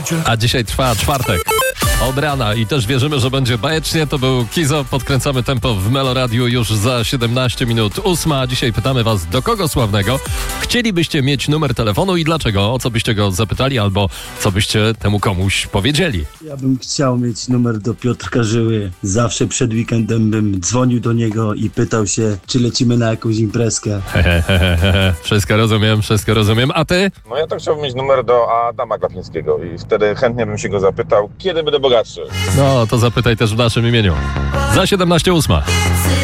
A dzisiaj trwa czwartek. Od rana i też wierzymy, że będzie bajecznie. To był Kizo. Podkręcamy tempo w Meloradiu już za 17 minut 8. Dzisiaj pytamy was, do kogo sławnego chcielibyście mieć numer telefonu i dlaczego? O co byście go zapytali albo co byście temu komuś powiedzieli? Ja bym chciał mieć numer do Piotrka Żyły. Zawsze przed weekendem bym dzwonił do niego i pytał się, czy lecimy na jakąś imprezkę. Wszystko rozumiem. A ty? No ja to chciałbym mieć numer do Adama Glapińskiego i wtedy chętnie bym się go zapytał, kiedy będę bogatszy. No, to zapytaj też w naszym imieniu. Za 17:08.